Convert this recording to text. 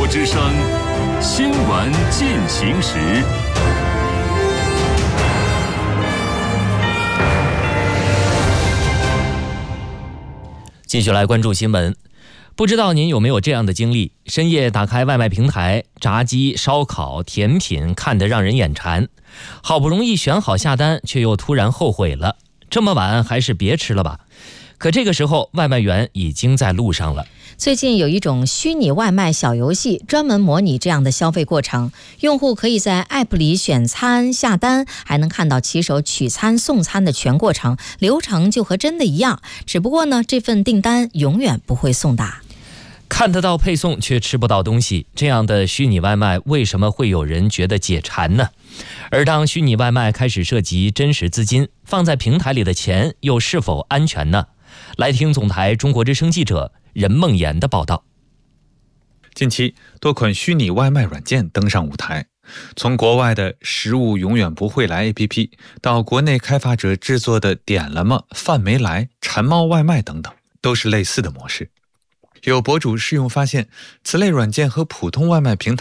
之声新闻进行时。 继续来关注新闻。不知道您有没有这样的经历，深夜打开外卖平台，炸鸡、烧烤、甜品看得让人眼馋，好不容易选好下单，却又突然后悔了，这么晚还是别吃了吧。可这个时候外卖员已经在路上了。 最近有一种虚拟外卖小游戏，专门模拟这样的消费过程，用户可以在 App 里选餐下单，还能看到骑手取餐送餐的全过程，流程就和真的一样，只不过呢，这份订单永远不会送达。 看得到配送却吃不到东西，这样的虚拟外卖为什么会有人觉得解馋呢？而当虚拟外卖开始涉及真实资金，放在平台里的钱又是否安全呢？来听总台中国之声记者任梦妍的报道。 近期多款虚拟外卖软件登上舞台，从国外的食物永远不会来 APP 到国内开发者制作的点了吗、饭没来、馋猫外卖等等，都是类似的模式。有博主试用发现，此类软件和普通外卖平台